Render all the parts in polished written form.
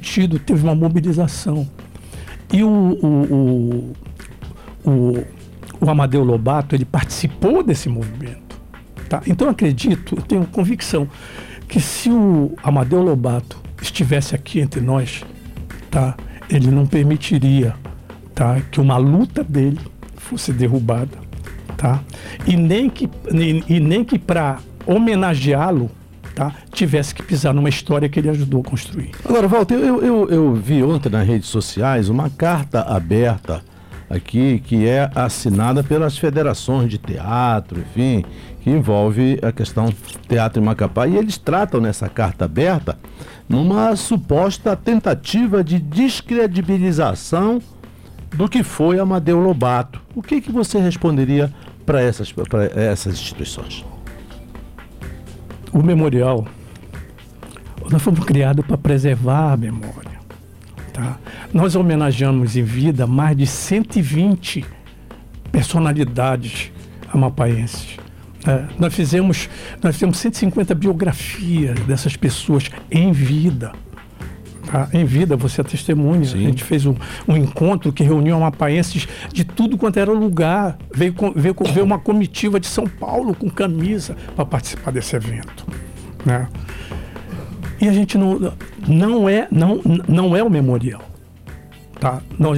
sentido, teve uma mobilização. E o Amadeu Lobato, ele participou desse movimento. Tá? Então eu tenho convicção que se o Amadeu Lobato estivesse aqui entre nós, tá, ele não permitiria, tá, que uma luta dele fosse derrubada, tá, e nem que para homenageá-lo, tá, tivesse que pisar numa história que ele ajudou a construir. Agora, Walter, eu vi ontem nas redes sociais uma carta aberta aqui que é assinada pelas federações de teatro, enfim, que envolve a questão teatro em Macapá, e eles tratam nessa carta aberta numa suposta tentativa de descredibilização do que foi Amadeu Lobato. O que você responderia para essas instituições? O memorial, nós fomos criados para preservar a memória. Tá? Nós homenageamos em vida mais de 120 personalidades amapaenses. Nós fizemos 150 biografias dessas pessoas em vida. Tá? Em vida, você é testemunha. Sim. A gente fez um encontro que reuniu amapaenses de tudo quanto era lugar. Veio uma comitiva de São Paulo com camisa para participar desse evento. Né? E a gente não é o memorial. Tá?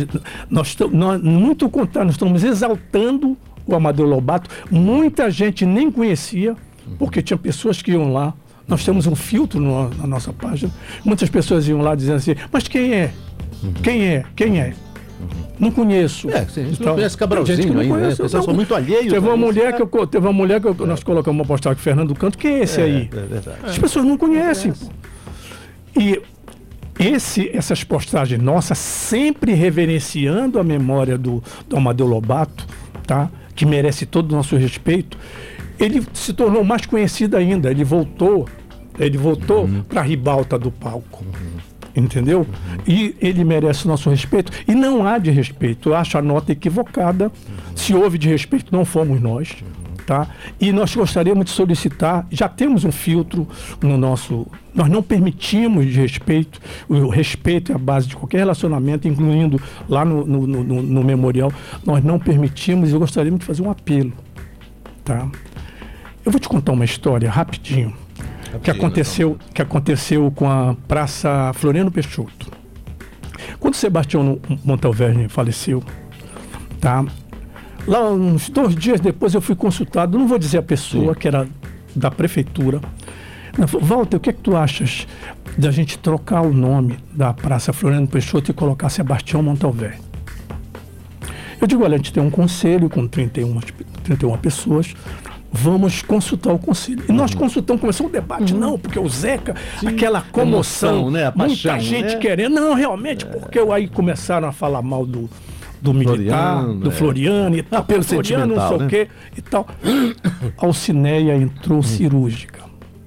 Muito contrário, nós estamos exaltando o Amadeu Lobato. Muita gente nem conhecia, porque tinha pessoas que iam lá. Nós temos um filtro na nossa página. Muitas pessoas iam lá dizendo assim, mas quem é? Quem é? Não conheço. A gente não conhece Cabralzinho ainda, né? Pessoas são muito alheios. Teve uma mulher que nós colocamos uma postagem com o Fernando Canto, quem é esse aí? É verdade. As pessoas não conhecem. E essas postagens nossas, sempre reverenciando a memória do Amadeu Lobato, tá? Que merece todo o nosso respeito, ele se tornou mais conhecido ainda. Ele voltou para a ribalta do palco. Entendeu? E ele merece o nosso respeito. E não há de respeito. Eu acho a nota equivocada. Se houve de respeito, não fomos nós. Tá? E nós gostaríamos de solicitar, já temos um filtro no nosso... Nós não permitimos desrespeito. O respeito é a base de qualquer relacionamento, incluindo lá no memorial. Nós não permitimos, e eu gostaríamos de fazer um apelo. Tá? Eu vou te contar uma história rapidinho. Que aconteceu com a Praça Floriano Peixoto. Quando Sebastião Montalverne faleceu, tá? Lá uns 2 dias depois eu fui consultado, não vou dizer a pessoa, que era da prefeitura. Walter, o que é que tu achas da gente trocar o nome da Praça Floriano Peixoto e colocar Sebastião Montalverne? Eu digo, olha, a gente tem um conselho com 31 pessoas, vamos consultar o conselho. E nós consultamos, começou um debate, não, porque o Zeca, aquela comoção, né? Paixão, muita gente querendo, não, realmente, porque aí começaram a falar mal do militar, Floriano, do Floriano e tal, pelo Floriano, não sei o quê e tal. A Alcineia entrou cirúrgica.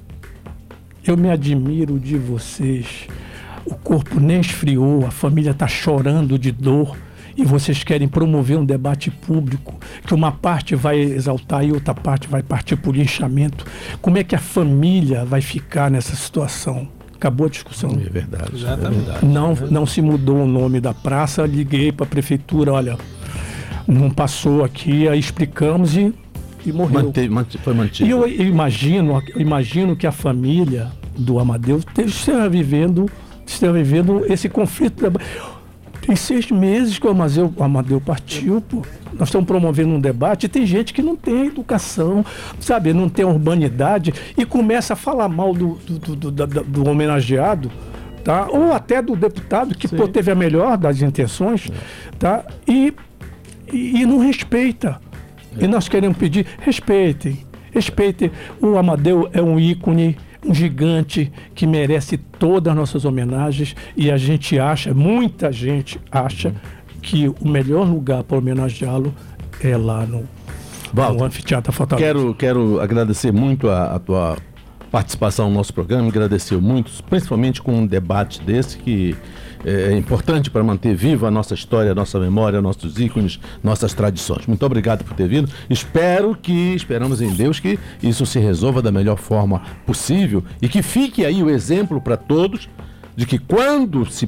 Eu me admiro de vocês. O corpo nem esfriou, a família está chorando de dor. E vocês querem promover um debate público, que uma parte vai exaltar e outra parte vai partir por linchamento. Como é que a família vai ficar nessa situação? Acabou a discussão. É verdade. Verdade. Não se mudou o nome da praça, liguei para a prefeitura, olha, não passou aqui, aí explicamos e morreu. Foi mantido. E eu imagino que a família do Amadeu esteja vivendo esse conflito. Tem 6 meses que o Amadeu partiu, pô. Nós estamos promovendo um debate e tem gente que não tem educação, sabe, não tem urbanidade e começa a falar mal do homenageado, tá? Ou até do deputado que teve a melhor das intenções, tá? E não respeita. E nós queremos pedir, respeitem. O Amadeu é um ícone, um gigante que merece todas as nossas homenagens, e a gente acha, muita gente acha, que o melhor lugar para homenageá-lo é lá no Anfiteatro Fortaleza. Quero agradecer muito a tua participação no nosso programa, agradecer muito, principalmente com um debate desse que é importante para manter viva a nossa história, a nossa memória, nossos ícones, nossas tradições. Muito obrigado por ter vindo. Esperamos em Deus que isso se resolva da melhor forma possível e que fique aí o exemplo para todos de que quando se